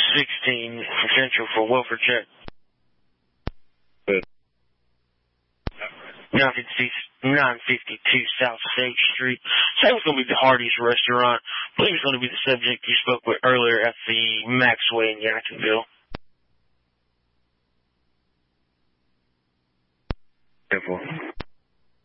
16 Central for welfare check. Good. 952 South State Street. Say it was going to be the Hardee's restaurant. I believe it's going to be the subject you spoke with earlier at the Maxway in Yacksonville. Careful.